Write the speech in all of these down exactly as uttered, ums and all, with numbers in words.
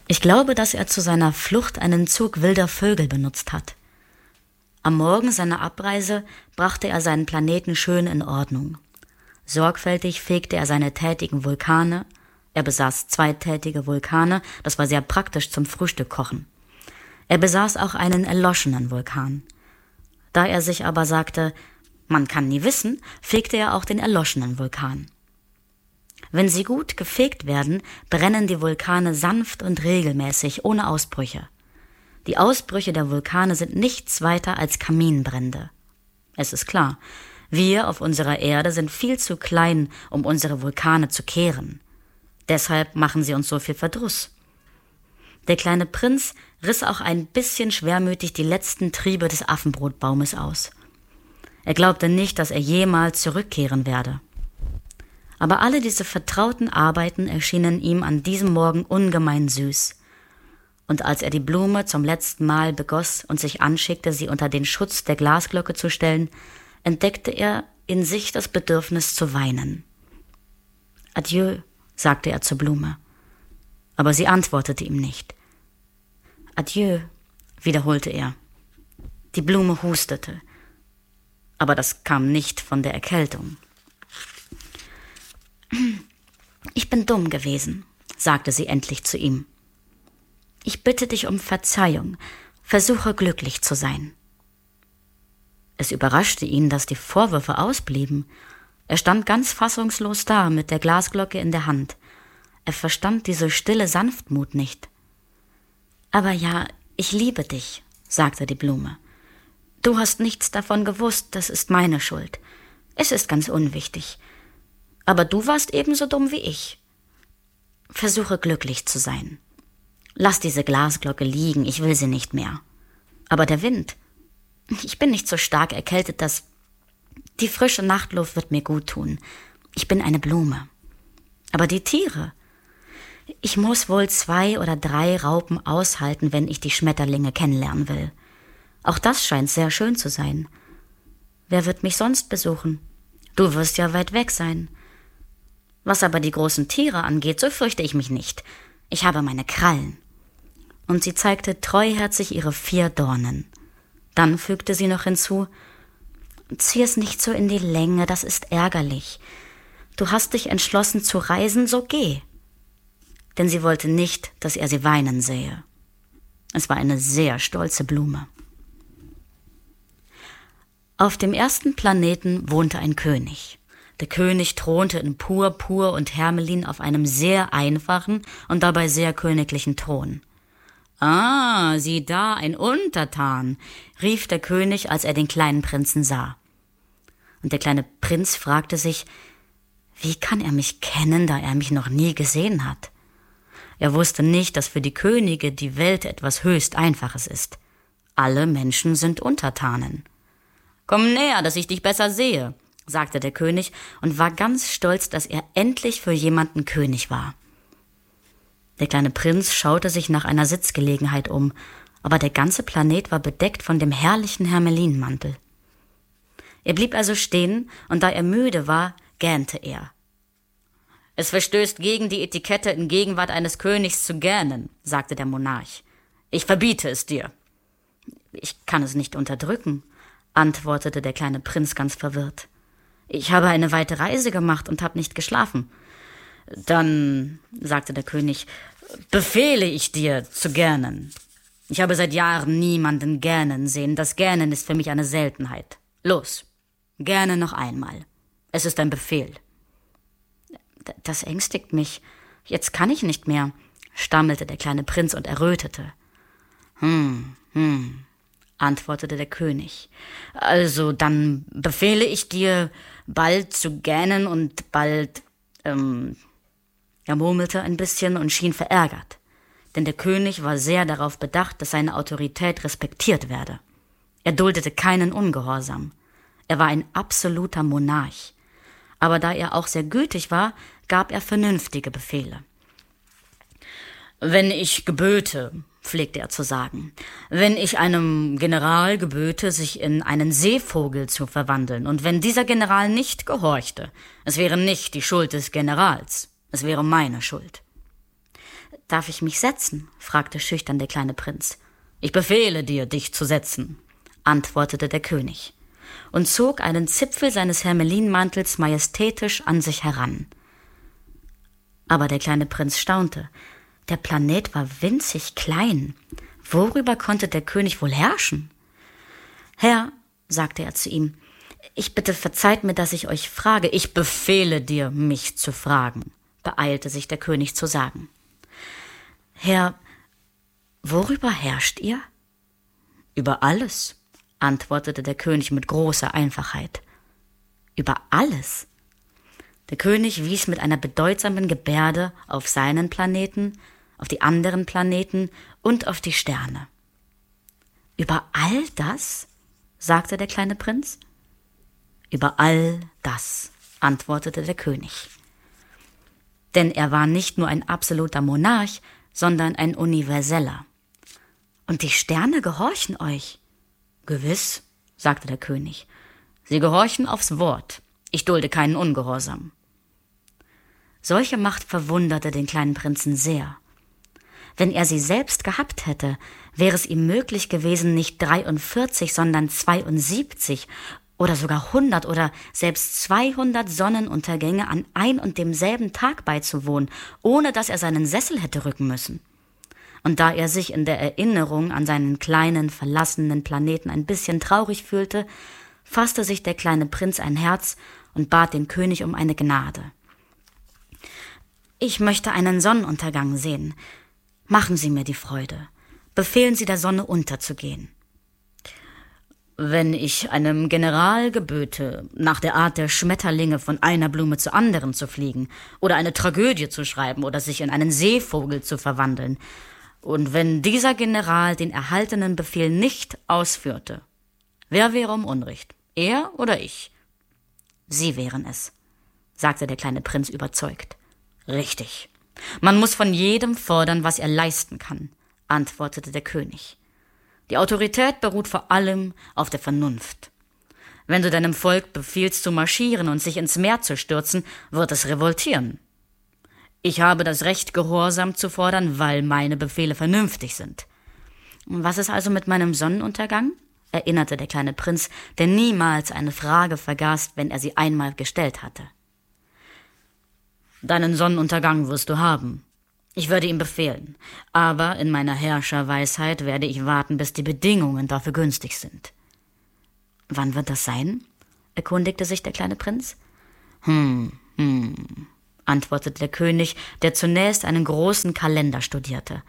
Ich glaube, dass er zu seiner Flucht einen Zug wilder Vögel benutzt hat. Am Morgen seiner Abreise brachte er seinen Planeten schön in Ordnung. Sorgfältig fegte er seine tätigen Vulkane. Er besaß zweitätige Vulkane, das war sehr praktisch zum Frühstückkochen. Er besaß auch einen erloschenen Vulkan. Da er sich aber sagte, man kann nie wissen, fegte er auch den erloschenen Vulkan. Wenn sie gut gefegt werden, brennen die Vulkane sanft und regelmäßig, ohne Ausbrüche. Die Ausbrüche der Vulkane sind nichts weiter als Kaminbrände. Es ist klar, wir auf unserer Erde sind viel zu klein, um unsere Vulkane zu kehren. Deshalb machen sie uns so viel Verdruss. Der kleine Prinz riss auch ein bisschen schwermütig die letzten Triebe des Affenbrotbaumes aus. Er glaubte nicht, dass er jemals zurückkehren werde. Aber alle diese vertrauten Arbeiten erschienen ihm an diesem Morgen ungemein süß. Und als er die Blume zum letzten Mal begoss und sich anschickte, sie unter den Schutz der Glasglocke zu stellen, entdeckte er in sich das Bedürfnis zu weinen. »Adieu«, sagte er zur Blume. Aber sie antwortete ihm nicht. »Adieu«, wiederholte er. Die Blume hustete. Aber das kam nicht von der Erkältung. »Ich bin dumm gewesen«, sagte sie endlich zu ihm. »Ich bitte dich um Verzeihung. Versuche glücklich zu sein.« Es überraschte ihn, dass die Vorwürfe ausblieben. Er stand ganz fassungslos da, mit der Glasglocke in der Hand. Er verstand diese stille Sanftmut nicht. »Aber ja, ich liebe dich«, sagte die Blume. »Du hast nichts davon gewusst, das ist meine Schuld. Es ist ganz unwichtig. Aber du warst ebenso dumm wie ich. Versuche glücklich zu sein. Lass diese Glasglocke liegen, ich will sie nicht mehr. Aber der Wind, ich bin nicht so stark erkältet, dass die frische Nachtluft wird mir gut tun. Ich bin eine Blume. Aber die Tiere, ich muss wohl zwei oder drei Raupen aushalten, wenn ich die Schmetterlinge kennenlernen will. Auch das scheint sehr schön zu sein. Wer wird mich sonst besuchen? Du wirst ja weit weg sein. Was aber die großen Tiere angeht, so fürchte ich mich nicht. Ich habe meine Krallen.« Und sie zeigte treuherzig ihre vier Dornen. Dann fügte sie noch hinzu, »Zieh es nicht so in die Länge, das ist ärgerlich. Du hast dich entschlossen zu reisen, so geh.« Denn sie wollte nicht, dass er sie weinen sähe. Es war eine sehr stolze Blume. Auf dem ersten Planeten wohnte ein König. Der König thronte in Purpur und Hermelin auf einem sehr einfachen und dabei sehr königlichen Thron. »Ah, sieh da, ein Untertan«, rief der König, als er den kleinen Prinzen sah. Und der kleine Prinz fragte sich, wie kann er mich kennen, da er mich noch nie gesehen hat? Er wusste nicht, dass für die Könige die Welt etwas höchst Einfaches ist. Alle Menschen sind Untertanen. »Komm näher, dass ich dich besser sehe«, sagte der König und war ganz stolz, dass er endlich für jemanden König war. Der kleine Prinz schaute sich nach einer Sitzgelegenheit um, aber der ganze Planet war bedeckt von dem herrlichen Hermelinmantel. Er blieb also stehen, und da er müde war, gähnte er. »Es verstößt gegen die Etikette, in Gegenwart eines Königs zu gähnen«, sagte der Monarch. »Ich verbiete es dir.« »Ich kann es nicht unterdrücken«, antwortete der kleine Prinz ganz verwirrt. »Ich habe eine weite Reise gemacht und habe nicht geschlafen.« »Dann«, sagte der König, »befehle ich dir zu gähnen. Ich habe seit Jahren niemanden gähnen sehen. Das Gähnen ist für mich eine Seltenheit. Los, gähne noch einmal. Es ist ein Befehl.« »Das ängstigt mich. Jetzt kann ich nicht mehr«, stammelte der kleine Prinz und errötete. »Hm, hm«, antwortete der König. »Also, dann befehle ich dir, bald zu gähnen und bald, ähm...« Er murmelte ein bisschen und schien verärgert, denn der König war sehr darauf bedacht, dass seine Autorität respektiert werde. Er duldete keinen Ungehorsam. Er war ein absoluter Monarch. Aber da er auch sehr gütig war, gab er vernünftige Befehle. »Wenn ich geböte«, pflegte er zu sagen, »wenn ich einem General geböte, sich in einen Seevogel zu verwandeln, und wenn dieser General nicht gehorchte, es wäre nicht die Schuld des Generals, es wäre meine Schuld. »Darf ich mich setzen?« fragte schüchtern der kleine Prinz. »Ich befehle dir, dich zu setzen«, antwortete der König und zog einen Zipfel seines Hermelinmantels majestätisch an sich heran. Aber der kleine Prinz staunte. Der Planet war winzig klein. Worüber konnte der König wohl herrschen? »Herr«, sagte er zu ihm, »ich bitte verzeiht mir, dass ich euch frage. Ich befehle dir, mich zu fragen«, beeilte sich der König zu sagen. »Herr, worüber herrscht ihr?« »Über alles«, antwortete der König mit großer Einfachheit. »Über alles?« Der König wies mit einer bedeutsamen Gebärde auf seinen Planeten, auf die anderen Planeten und auf die Sterne. »Über all das?«, sagte der kleine Prinz. »Über all das«, antwortete der König. Denn er war nicht nur ein absoluter Monarch, sondern ein universeller. »Und die Sterne gehorchen euch?« »Gewiss«, sagte der König. »Sie gehorchen aufs Wort. Ich dulde keinen Ungehorsam.« Solche Macht verwunderte den kleinen Prinzen sehr. Wenn er sie selbst gehabt hätte, wäre es ihm möglich gewesen, nicht dreiundvierzig, sondern zweiundsiebzig oder sogar hundert oder selbst zweihundert Sonnenuntergänge an ein und demselben Tag beizuwohnen, ohne dass er seinen Sessel hätte rücken müssen. Und da er sich in der Erinnerung an seinen kleinen, verlassenen Planeten ein bisschen traurig fühlte, fasste sich der kleine Prinz ein Herz und bat den König um eine Gnade. »Ich möchte einen Sonnenuntergang sehen. Machen Sie mir die Freude. Befehlen Sie der Sonne unterzugehen.« »Wenn ich einem General geböte, nach der Art der Schmetterlinge von einer Blume zur anderen zu fliegen oder eine Tragödie zu schreiben oder sich in einen Seevogel zu verwandeln, und wenn dieser General den erhaltenen Befehl nicht ausführte, wer wäre um Unrecht, er oder ich?« »Sie wären es«, sagte der kleine Prinz überzeugt. »Richtig. Man muss von jedem fordern, was er leisten kann«, antwortete der König. »Die Autorität beruht vor allem auf der Vernunft. Wenn du deinem Volk befiehlst zu marschieren und sich ins Meer zu stürzen, wird es revoltieren. Ich habe das Recht, Gehorsam zu fordern, weil meine Befehle vernünftig sind.« »Was ist also mit meinem Sonnenuntergang?«, erinnerte der kleine Prinz, der niemals eine Frage vergaß, wenn er sie einmal gestellt hatte. »Deinen Sonnenuntergang wirst du haben. Ich werde ihn befehlen, aber in meiner Herrscherweisheit werde ich warten, bis die Bedingungen dafür günstig sind.« »Wann wird das sein?«, erkundigte sich der kleine Prinz. »Hm, hm«, antwortete der König, der zunächst einen großen Kalender studierte.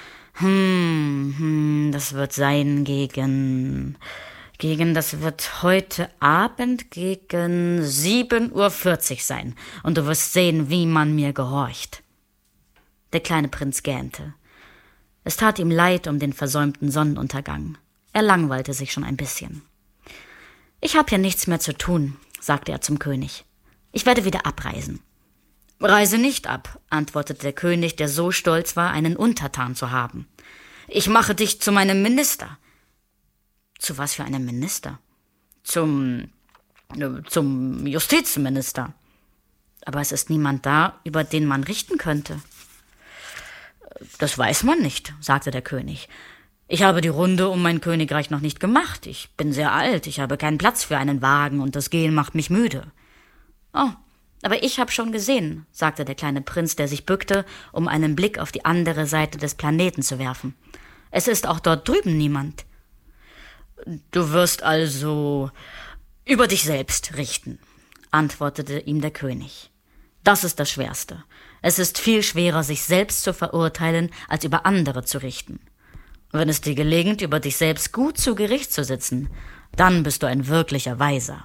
»Hm, hm, das wird sein gegen... Gegen, das wird heute Abend gegen sieben Uhr vierzig sein, und du wirst sehen, wie man mir gehorcht.« Der kleine Prinz gähnte. Es tat ihm leid um den versäumten Sonnenuntergang. Er langweilte sich schon ein bisschen. »Ich habe hier nichts mehr zu tun«, sagte er zum König. »Ich werde wieder abreisen.« »Reise nicht ab«, antwortete der König, der so stolz war, einen Untertan zu haben. »Ich mache dich zu meinem Minister.« »Zu was für einem Minister?« »Zum, zum Justizminister.« »Aber es ist niemand da, über den man richten könnte.« »Das weiß man nicht«, sagte der König. »Ich habe die Runde um mein Königreich noch nicht gemacht. Ich bin sehr alt, ich habe keinen Platz für einen Wagen und das Gehen macht mich müde.« »Oh, aber ich habe schon gesehen«, sagte der kleine Prinz, der sich bückte, um einen Blick auf die andere Seite des Planeten zu werfen. »Es ist auch dort drüben niemand.« »Du wirst also über dich selbst richten«, antwortete ihm der König. »Das ist das Schwerste. Es ist viel schwerer, sich selbst zu verurteilen, als über andere zu richten. Wenn es dir gelingt, über dich selbst gut zu Gericht zu sitzen, dann bist du ein wirklicher Weiser.«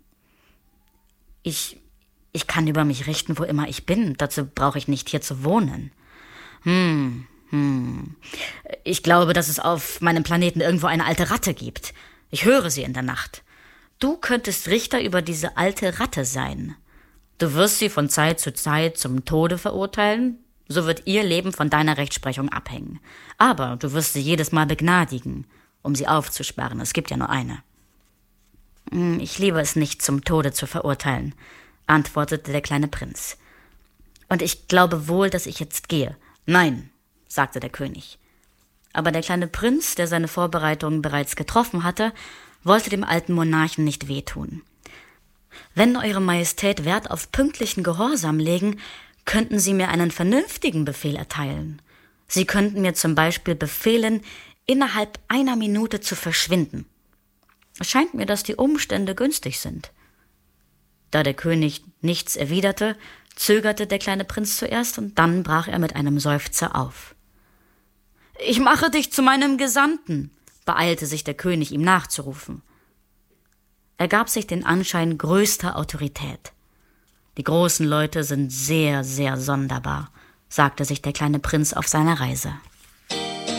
Ich, ich kann über mich richten, wo immer ich bin. Dazu brauche ich nicht hier zu wohnen.« »Hm, hm. Ich glaube, dass es auf meinem Planeten irgendwo eine alte Ratte gibt. Ich höre sie in der Nacht. Du könntest Richter über diese alte Ratte sein. Du wirst sie von Zeit zu Zeit zum Tode verurteilen. So wird ihr Leben von deiner Rechtsprechung abhängen. Aber du wirst sie jedes Mal begnadigen, um sie aufzusperren. Es gibt ja nur eine.« »Ich liebe es nicht, zum Tode zu verurteilen«, antwortete der kleine Prinz. »Und ich glaube wohl, dass ich jetzt gehe. Nein, sagte der König. Aber der kleine Prinz, der seine Vorbereitungen bereits getroffen hatte, wollte dem alten Monarchen nicht wehtun. Wenn Eure Majestät Wert auf pünktlichen Gehorsam legen, könnten Sie mir einen vernünftigen Befehl erteilen. Sie könnten mir zum Beispiel befehlen, innerhalb einer Minute zu verschwinden. Es scheint mir, dass die Umstände günstig sind. Da der König nichts erwiderte, zögerte der kleine Prinz zuerst und dann brach er mit einem Seufzer auf. »Ich mache dich zu meinem Gesandten«, beeilte sich der König, ihm nachzurufen. Er gab sich den Anschein größter Autorität. »Die großen Leute sind sehr, sehr sonderbar«, sagte sich der kleine Prinz auf seiner Reise.